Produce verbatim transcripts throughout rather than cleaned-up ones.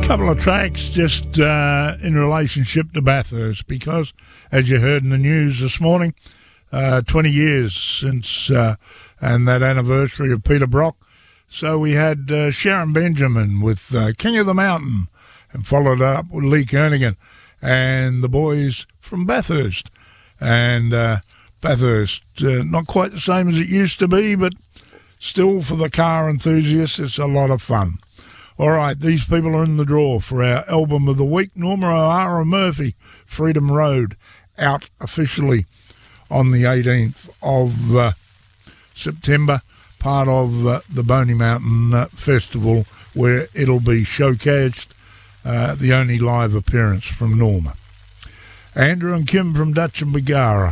Couple of tracks just uh, in relationship to Bathurst, because, as you heard in the news this morning, uh, twenty years since uh, and that anniversary of Peter Brock. So we had uh, Sharon Benjamin with uh, King of the Mountain, and followed up with Lee Kernaghan and the boys from Bathurst. And uh, Bathurst, uh, not quite the same as it used to be, but still, for the car enthusiasts, it's a lot of fun. All right, these people are in the draw for our album of the week. Norma O'Hara Murphy, Freedom Road, out officially on the eighteenth of uh, September, part of uh, the Boney Mountain uh, Festival, where it'll be showcased, uh, the only live appearance from Norma. Andrew and Kim from Dutch and Bagara.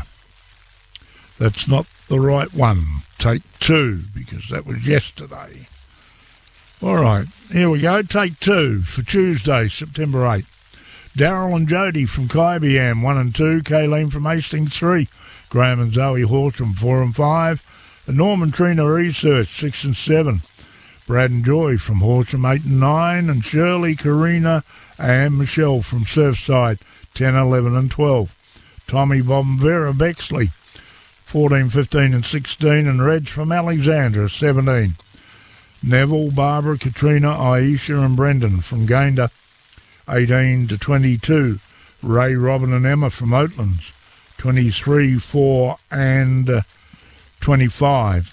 That's not the right one. Take two, because that was yesterday. All right, here we go. Take two for Tuesday, September eighth. Daryl and Jody from Kybiam, one and two. Kayleen from Hastings, three. Graham and Zoe Horsham, four and five. And Norman Trina Research, six and seven. Brad and Joy from Horsham, eight and nine. And Shirley, Karina, and Michelle from Surfside, ten, eleven and twelve. Tommy, Bob and Vera Bexley, fourteen, fifteen and sixteen. And Reg from Alexandra, seventeen. Neville, Barbara, Katrina, Aisha and Brendan from Gayndah, eighteen to twenty-two. Ray, Robin and Emma from Oatlands, twenty-three, four and uh, twenty-five.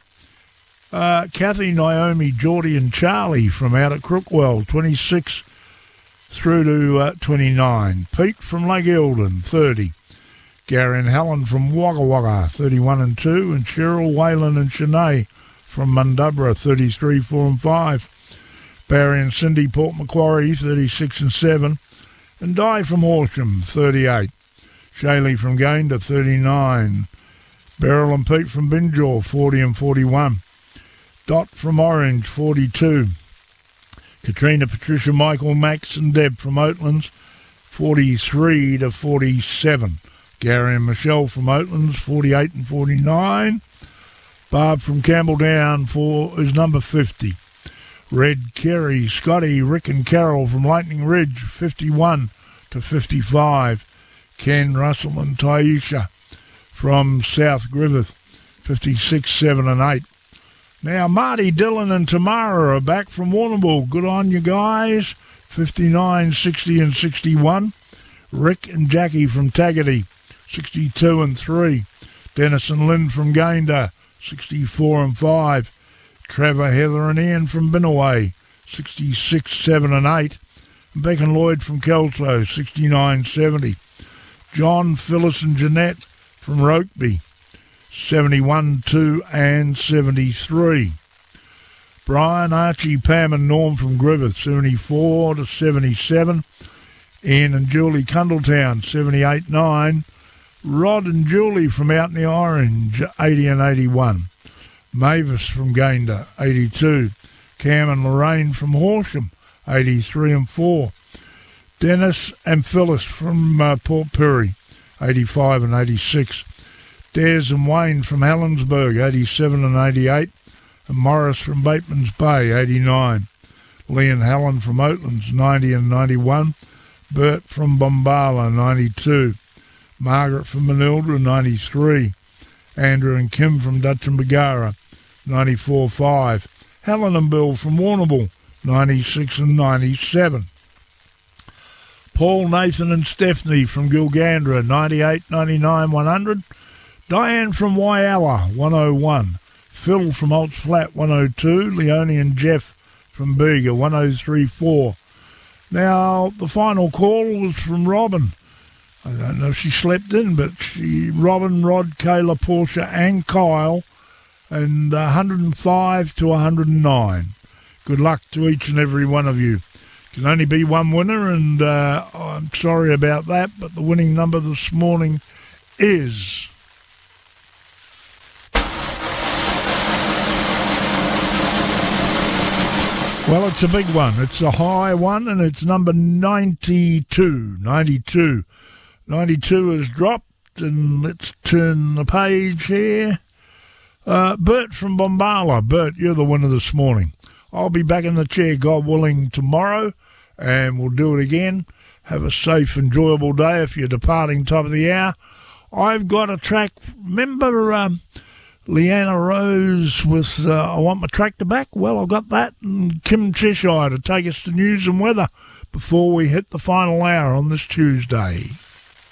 Uh, Kathy, Naomi, Geordie and Charlie from out at Crookwell, twenty-six through to uh, twenty-nine. Pete from Lake Eildon, thirty. Gary and Helen from Wagga Wagga, thirty-one and two. And Cheryl, Waylon and Shanae from Mundubra, thirty-three, four and five. Barry and Cindy, Port Macquarie, thirty-six and seven. And Di from Horsham, thirty-eight. Shaylee from Gayndah, thirty-nine. Beryl and Pete from Binjaw, forty and forty-one. Dot from Orange, forty-two. Katrina, Patricia, Michael, Max and Deb from Oatlands, forty-three to forty-seven. Gary and Michelle from Oatlands, forty-eight and forty-nine. Barb from Campbelldown for is number fifty. Red, Kerry, Scotty, Rick and Carol from Lightning Ridge, fifty-one to fifty-five. Ken, Russell and Taisha from South Griffith, fifty-six, seven and eight. Now, Marty, Dylan and Tamara are back from Warrnambool. Good on you guys. fifty-nine, sixty and sixty-one. Rick and Jackie from Tagaty, sixty-two and three. Dennis and Lynn from Gayndah, sixty-four and five. Trevor, Heather and Ian from Binnaway, sixty-six, seven and eight. Beck and Lloyd from Kelso, sixty-nine, seventy. John, Phyllis and Jeanette from Rokeby, seventy-one, two and seventy-three. Brian, Archie, Pam and Norm from Griffith, seventy-four to seventy-seven. Ian and Julie Cundletown, seventy-eight, nine. Rod and Julie from out in the Orange, eighty and eighty-one. Mavis from Gayndah, eighty-two. Cam and Lorraine from Horsham, eighty-three and four. Dennis and Phyllis from uh, Port Pirie, eighty-five and eighty-six. Des and Wayne from Helensburgh, eighty-seven and eighty-eight. And Morris from Bateman's Bay, eighty-nine. Lee and Helen from Oatlands, ninety and ninety-one. Bert from Bombala, ninety-two. Margaret from Manildra, ninety-three. Andrew and Kim from Dutch and Bagara, ninety-four, five. Helen and Bill from Warrnambool, ninety-six and ninety-seven. Paul, Nathan and Stephanie from Gilgandra, ninety-eight, ninety-nine, one hundred. Diane from Wyalla, one oh one. Phil from Olds Flat, one oh two. Leone and Jeff from Bega, one oh three, four. Now, the final call was from Robin. I don't know if she slept in, but she, Robin, Rod, Kayla, Portia and Kyle, and one hundred five to one hundred nine. Good luck to each and every one of you. Can only be one winner, and uh, I'm sorry about that, but the winning number this morning is... Well, it's a big one. It's a high one, and it's number ninety-two. ninety-two. ninety-two has dropped, and let's turn the page here. Uh, Bert from Bombala. Bert, you're the winner this morning. I'll be back in the chair, God willing, tomorrow, and we'll do it again. Have a safe, enjoyable day if you're departing top of the hour. I've got a track. Remember um, Leanna Rose with uh, I Want My Tractor Back? Well, I've got that, and Kim Cheshire to take us to news and weather before we hit the final hour on this Tuesday.